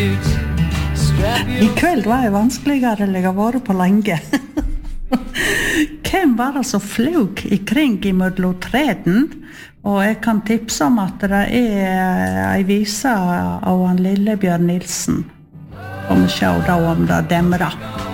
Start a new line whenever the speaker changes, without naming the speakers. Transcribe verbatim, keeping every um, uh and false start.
I kveld var jeg vanskeligere enn jeg har vært på lenge. Hvem var det som fløg i kring i mellom treden? Og jeg kan tipse om at det er en vise av han Lillebjørn Nilsen. Og vi ser da om det demrer.